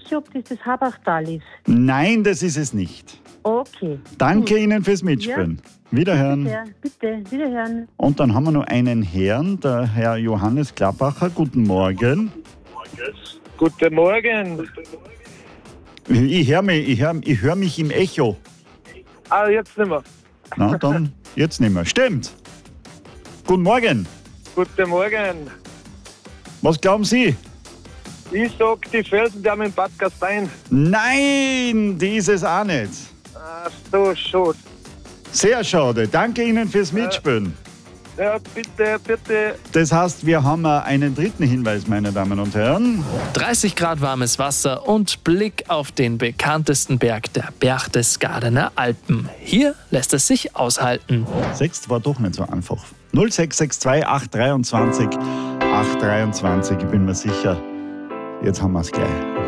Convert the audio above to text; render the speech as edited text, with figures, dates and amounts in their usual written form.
sicher, ob das das Habachtal ist. Nein, das ist es nicht. Okay. Danke Ihnen fürs Mitspielen. Wiederhören. Bitte, wiederhören. Und dann haben wir noch einen Herrn, der Herr Johannes Klappacher. Guten Morgen. Guten Morgen. Ich hör mich im Echo. Ah, jetzt nicht mehr. Na, dann jetzt nicht mehr. Stimmt. Guten Morgen. Guten Morgen. Was glauben Sie? Ich sag die Felsendamm in Bad Gastein. Nein, dieses auch nicht. Ach so, schade. Sehr schade. Danke Ihnen fürs Mitspielen. Ja, bitte. Das heißt, wir haben einen dritten Hinweis, meine Damen und Herren. 30 Grad warmes Wasser und Blick auf den bekanntesten Berg der Berchtesgadener Alpen. Hier lässt es sich aushalten. 6 war doch nicht so einfach. 0662 823 823, ich bin mir sicher, jetzt haben wir es gleich.